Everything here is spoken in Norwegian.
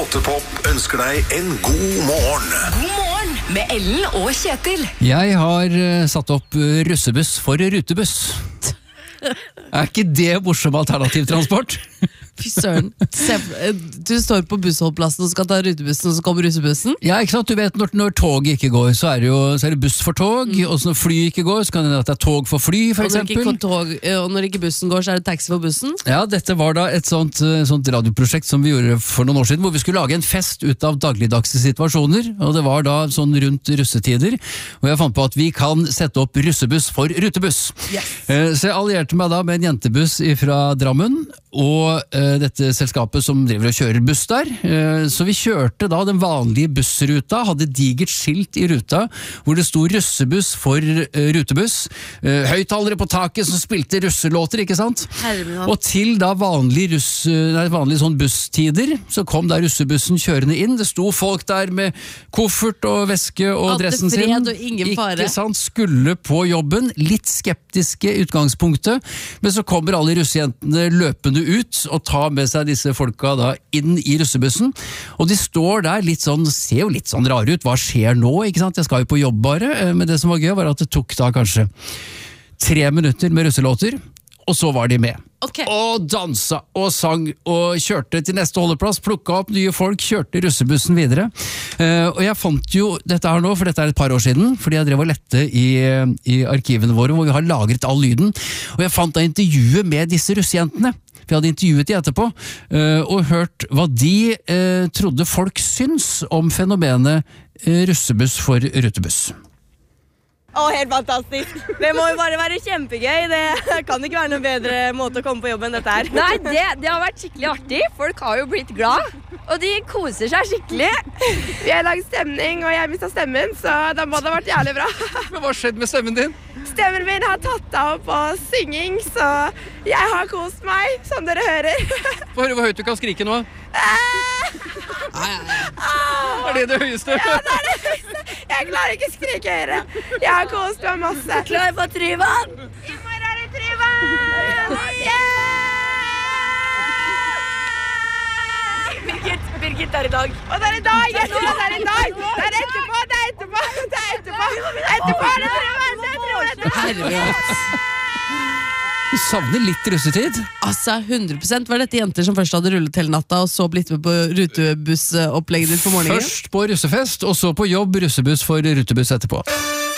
Pottepop ønsker deg en god morgen. God morgen med Ellen og Kjetil. Jeg har satt opp russebuss for rutebuss. Er ikke det morsom alternativtransport? Fy søren. Du står på bussholdplassen og skal ta rutebussen, og så kommer russebussen? Ja, ikke sant? Du vet, når tog ikke går, så er det buss for tog, og når fly ikke går, så kan det være at det er tog for fly, for eksempel. Og når ikke bussen går, så er det taxi for bussen? Ja, dette var da et sånt radioprosjekt som vi gjorde for noen år siden, hvor vi skulle lage en fest ut av dagligdagse situasjoner, og det var da sånn rundt russetider, og jeg fant på at vi kan sette opp russebuss for rutebuss. Yes. Så jeg allierte meg da med en jentebuss fra Drammen, og dette selskapet som driver og kjører buss der. Så vi kjørte da den vanlige bussruta, hadde digert skilt i ruta, hvor det sto russebuss for rutebuss. Høyttalere på taket som spilte russelåter, ikke sant? Og til da vanlige sånn busstider, så kom da russebussen kjørende inn. Det sto folk der med koffert og veske og dressen sin. Hadde fred og ingen fare. Ikke sant? Skulle på jobben, litt skeptiske utgangspunktet, men så kommer alle russejentene løpende ut og tar med seg disse folka da inn i russebussen, og de står der litt sånn, ser jo litt sånn rare ut, hva skjer nå, ikke sant? Jeg skal jo på jobb bare, men det som var gøy var at det tok da kanskje 3 minutter med russelåter, og så var de med. Okay. Og dansa og sang og kjørte til neste holdeplass, plukka opp nye folk, kjørte russebussen videre. Og jeg fant jo dette her nå, for dette er et par år siden, fordi jeg drev og lette i arkivene våre, hvor vi har lagret all lyden, og jeg fant da intervjuet med disse russejentene. Vi hadde intervjuet de etterpå, og hørt hva de trodde folk syns om fenomenet russebuss for rutebuss. Helt fantastisk. Det må jo bare være kjempegøy. Det kan ikke være noen bedre måte å komme på jobb enn dette her. Nei, det har vært skikkelig artig. Folk har jo blitt glad, og de koser seg skikkelig. Vi har laget stemning, og jeg mistet stemmen, så da må det ha vært jævlig bra. Men hva skjedde med stemmen din? Stemmen min har tatt av på synging, så jeg har kost meg, som dere hører. Få høre hvor høyt du kan skrike nå. Er det høyeste? Ja, det er det høyeste. Jeg klarer ikke å skrike høyere. Jeg har kost meg masse. Klar for Tryvann? I morgen er det Tryvann! Birgit er i dag. Og det er i dag! Jeg tror det er i dag! Det er etterpå! Etterpå er det Tryvann! Du savner litt russetid? Altså, 100%. Var dette jenter som først hadde rullet hele natta, og så blitt med på rutebussopplegget ditt på morgenen? Først på russefest, og så på jobb russebuss for rutebuss etterpå.